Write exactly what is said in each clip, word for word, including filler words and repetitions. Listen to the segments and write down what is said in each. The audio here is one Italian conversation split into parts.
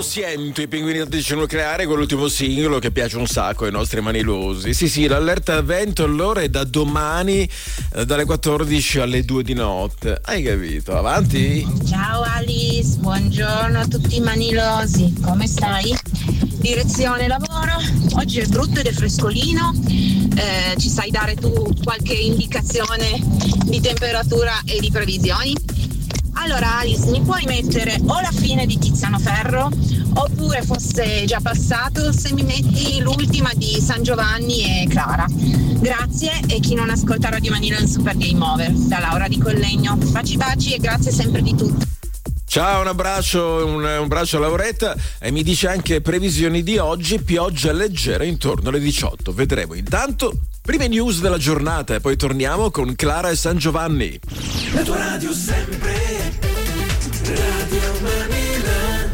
siento, i pinguini tattici nucleari, quell'ultimo singolo che piace un sacco ai nostri manilosi. Sì, sì, l'allerta vento allora è da domani eh, dalle quattordici alle due di notte. Hai capito? Avanti. Ciao Alice, buongiorno a tutti i manilosi. Come stai? Direzione lavoro. Oggi è brutto ed è frescolino. Eh, ci sai dare tu qualche indicazione di temperatura e di previsioni? Allora Alice, mi puoi mettere o la fine di Tiziano Ferro oppure, fosse già passato, se mi metti l'ultima di San Giovanni e Clara. Grazie, e chi non ascolta Radio Manila è un super game over. Da Laura di Collegno. Baci baci e grazie sempre di tutto. Ciao, un abbraccio, un, un abbraccio a Lauretta, e mi dice anche previsioni di oggi, pioggia leggera intorno alle diciotto. Vedremo. Intanto prime news della giornata e poi torniamo con Clara e San Giovanni. La tua radio sempre, Radio Manila.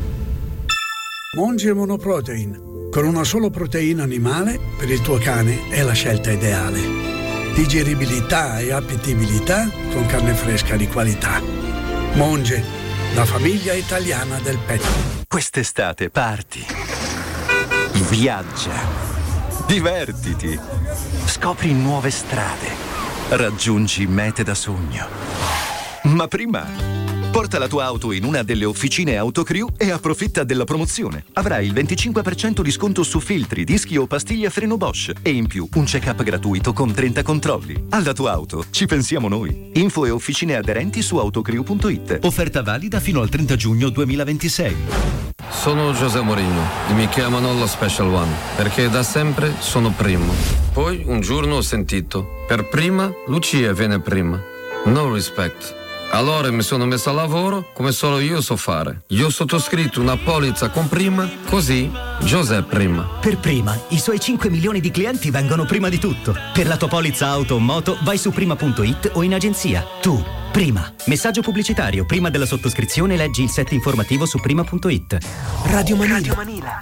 Monge Monoprotein. Con una sola proteina animale, per il tuo cane è la scelta ideale. Digeribilità e appetibilità con carne fresca di qualità. Monge, la famiglia italiana del pet. Quest'estate parti, viaggia, divertiti, scopri nuove strade, raggiungi mete da sogno. Ma prima porta la tua auto in una delle officine Autocrew e approfitta della promozione. Avrai il venticinque per cento di sconto su filtri, dischi o pastiglie a freno Bosch e in più un check-up gratuito con trenta controlli. Alla tua auto ci pensiamo noi. Info e officine aderenti su autocrew punto it. Offerta valida fino al trenta giugno duemilaventisei. Sono José Mourinho e mi chiamano lo Special One perché da sempre sono primo. Poi un giorno ho sentito: per prima Lucia viene prima. No respect. Allora mi sono messo a lavoro come solo io so fare. Io ho sottoscritto una polizza con prima, così José prima. Per prima, i suoi cinque milioni di clienti vengono prima di tutto. Per la tua polizza auto o moto vai su prima punto it o in agenzia. Tu, prima. Messaggio pubblicitario. Prima della sottoscrizione leggi il set informativo su prima punto it. Radio Manila. Radio Manila.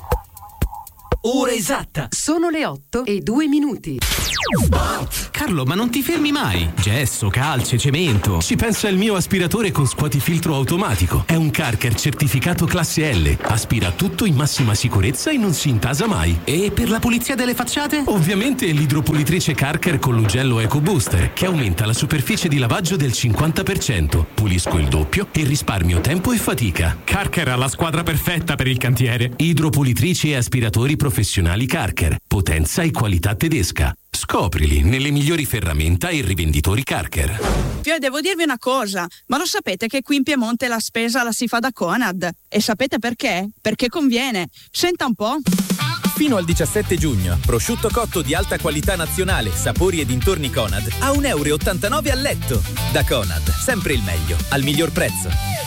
Ora esatta. Sono le otto e due minuti. Carlo, ma non ti fermi mai? Gesso, calce, cemento. Ci pensa il mio aspiratore con scuotifiltro automatico. È un Carker certificato classe L. Aspira tutto in massima sicurezza e non si intasa mai. E per la pulizia delle facciate? Ovviamente l'idropulitrice Carker con l'ugello Eco Booster, che aumenta la superficie di lavaggio del cinquanta per cento. Pulisco il doppio e risparmio tempo e fatica. Carker ha la squadra perfetta per il cantiere. Idropulitrici e aspiratori professionali Carker. Potenza e qualità tedesca. Scoprili nelle migliori ferramenta e rivenditori Carker. Io devo dirvi una cosa, ma lo sapete che qui in Piemonte la spesa la si fa da Conad? E sapete perché? Perché conviene. Senta un po'. Fino al diciassette giugno, prosciutto cotto di alta qualità nazionale, sapori e dintorni Conad a un euro e ottantanove al letto. Da Conad, sempre il meglio, al miglior prezzo.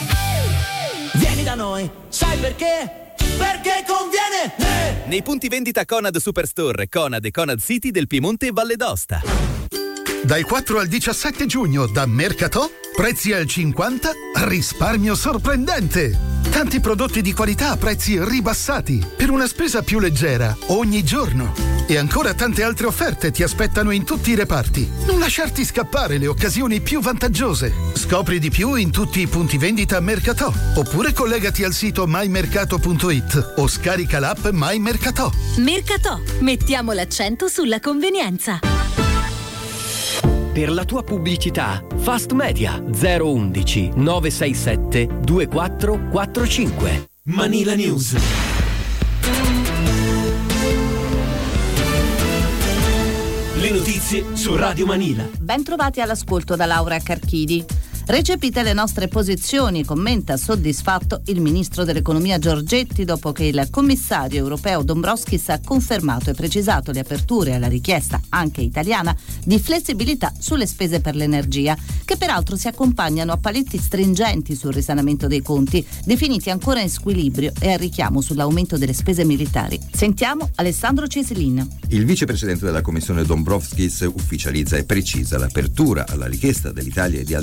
Vieni da noi, sai perché? Perché conviene! Eh! Nei punti vendita Conad Superstore, Conad e Conad City del Piemonte e Valle d'Aosta. Dal quattro al diciassette giugno da Mercatò, prezzi al cinquanta, risparmio sorprendente. Tanti prodotti di qualità a prezzi ribassati, per una spesa più leggera, ogni giorno. E ancora tante altre offerte ti aspettano in tutti i reparti. Non lasciarti scappare le occasioni più vantaggiose. Scopri di più in tutti i punti vendita Mercatò. Oppure collegati al sito my mercato punto it o scarica l'app My Mercatò. Mercatò, mettiamo l'accento sulla convenienza. Per la tua pubblicità, Fast Media zero undici nove sei sette due quattro quattro cinque. Manila News. Le notizie su Radio Manila. Ben trovati all'ascolto da Laura Carchidi. Recepite le nostre posizioni, commenta soddisfatto il ministro dell'economia Giorgetti dopo che il commissario europeo Dombrovskis ha confermato e precisato le aperture alla richiesta, anche italiana, di flessibilità sulle spese per l'energia, che peraltro si accompagnano a paletti stringenti sul risanamento dei conti, definiti ancora in squilibrio, e al richiamo sull'aumento delle spese militari. Sentiamo Alessandro Ceselin. Il vicepresidente della Commissione Dombrovskis ufficializza e precisa l'apertura alla richiesta dell'Italia e di altri paesi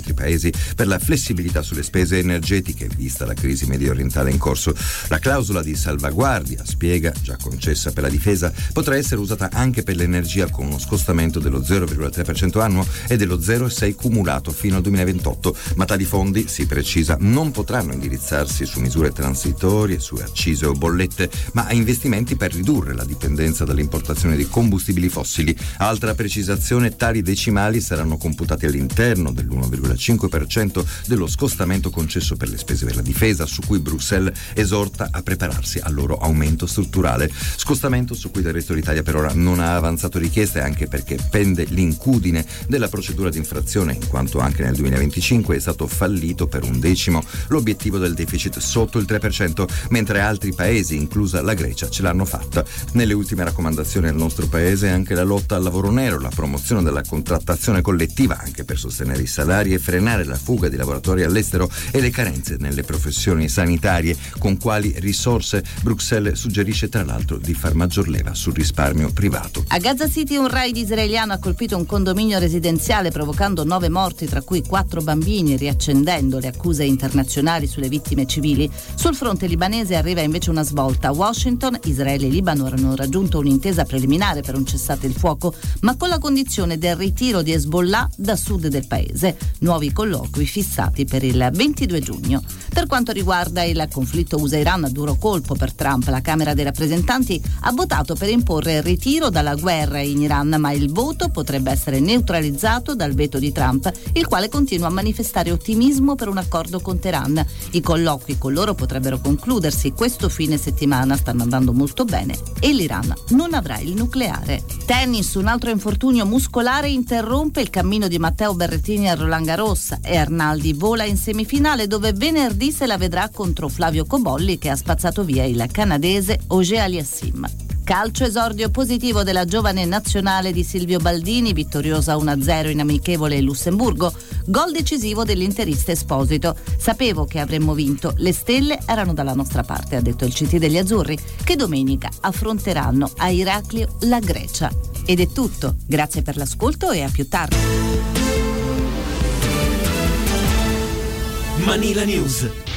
Uniti per la flessibilità sulle spese energetiche vista la crisi medio orientale in corso. La clausola di salvaguardia, spiega, già concessa per la difesa, potrà essere usata anche per l'energia con uno scostamento dello zero virgola tre per cento annuo e dello zero virgola sei cumulato fino al duemilaventotto, ma tali fondi, si precisa, non potranno indirizzarsi su misure transitorie, su accise o bollette, ma a investimenti per ridurre la dipendenza dall'importazione di combustibili fossili. Altra precisazione, tali decimali saranno computati all'interno dell'uno virgola cinque per cento dello scostamento concesso per le spese per la difesa, su cui Bruxelles esorta a prepararsi al loro aumento strutturale. Scostamento su cui il Resto d'Italia per ora non ha avanzato richieste, anche perché pende l'incudine della procedura di infrazione, in quanto anche nel duemilaventicinque è stato fallito per un decimo l'obiettivo del deficit sotto il tre per cento, mentre altri paesi, inclusa la Grecia, ce l'hanno fatta. Nelle ultime raccomandazioni al nostro paese anche la lotta al lavoro nero, la promozione della contrattazione collettiva anche per sostenere i salari e frenare la fuga di lavoratori all'estero e le carenze nelle professioni sanitarie. Con quali risorse? Bruxelles suggerisce tra l'altro di far maggior leva sul risparmio privato. A Gaza City un raid israeliano ha colpito un condominio residenziale provocando nove morti, tra cui quattro bambini, riaccendendo le accuse internazionali sulle vittime civili. Sul fronte libanese arriva invece una svolta. A Washington, Israele e Libano hanno raggiunto un'intesa preliminare per un cessate il fuoco, ma con la condizione del ritiro di Hezbollah da sud del paese. Nuovi colloqui fissati per il ventidue giugno. Per quanto riguarda il conflitto U S A-Iran, a duro colpo per Trump, la Camera dei rappresentanti ha votato per imporre il ritiro dalla guerra in Iran, ma il voto potrebbe essere neutralizzato dal veto di Trump, il quale continua a manifestare ottimismo per un accordo con Teheran. I colloqui con loro potrebbero concludersi questo fine settimana, stanno andando molto bene, e l'Iran non avrà il nucleare. Tennis, un altro infortunio muscolare interrompe il cammino di Matteo Berrettini a Roland Garros e Arnaldi vola in semifinale, dove venerdì se la vedrà contro Flavio Cobolli, che ha spazzato via il canadese Auger-Aliassime. Calcio, esordio positivo della giovane nazionale di Silvio Baldini, vittoriosa uno a zero in amichevole in Lussemburgo. Gol decisivo dell'interista Esposito. Sapevo che avremmo vinto, le stelle erano dalla nostra parte, ha detto il C T degli azzurri, che domenica affronteranno a Iraklio la Grecia. Ed è tutto, grazie per l'ascolto e a più tardi. Manila News.